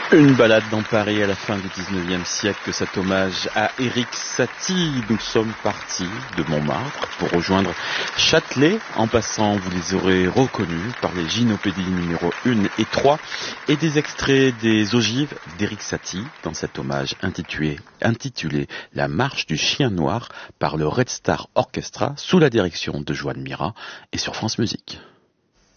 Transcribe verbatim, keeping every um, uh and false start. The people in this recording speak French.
Une balade dans Paris à la fin du dix-neuvième siècle, cet hommage à Erik Satie. Nous sommes partis de Montmartre pour rejoindre Châtelet. En passant, vous les aurez reconnus par les gynopédies numéro un et trois et des extraits des ogives d'Erik Satie dans cet hommage intitulé, intitulé La marche du chien noir par le Red Star Orchestra sous la direction de Joan Mira et sur France Musique.